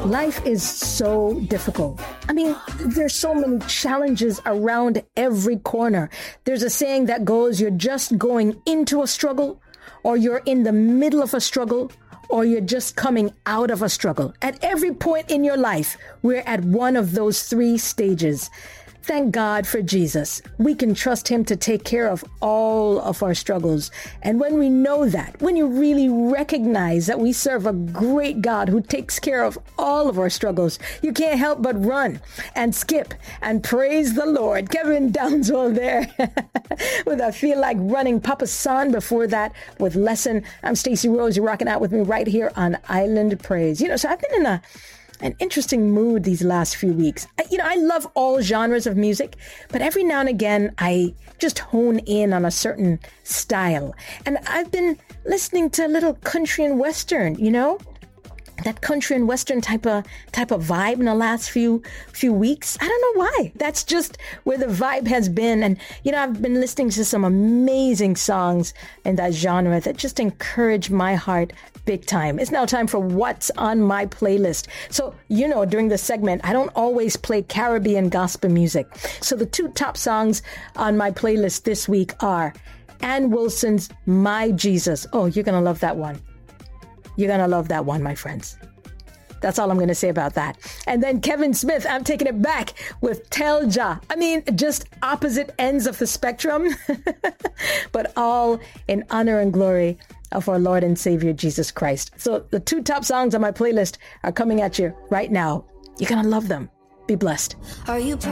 Life is so difficult. I mean, there's so many challenges around every corner. There's a saying that goes, you're just going into a struggle, or you're in the middle of a struggle, or you're just coming out of a struggle. At every point in your life, we're at one of those three stages. Thank God for Jesus. We can trust him to take care of all of our struggles. And when we know that, when you really recognize that we serve a great God who takes care of all of our struggles, you can't help but run and skip and praise the Lord. Kevin Downswell there with I Feel Like Running. Papa San before that with Lesson. I'm Stacey Rose. You're rocking out with me right here on Island Praise. So I've been in an interesting mood these last few weeks. I love all genres of music, but every now and again, I just hone in on a certain style. And I've been listening to a little country and western, that country and western type of vibe in the last few weeks. I don't know why. That's just where the vibe has been. And, I've been listening to some amazing songs in that genre that just encourage my heart big time. It's now time for What's on My Playlist. So, during this segment, I don't always play Caribbean gospel music. So the two top songs on my playlist this week are Ann Wilson's My Jesus. Oh, you're going to love that one. You're going to love that one, my friends. That's all I'm going to say about that. And then Kevin Smith, I'm taking it back with Tell Jah. I mean, just opposite ends of the spectrum, but all in honor and glory of our Lord and Savior, Jesus Christ. So the two top songs on my playlist are coming at you right now. You're going to love them. Be blessed. Are you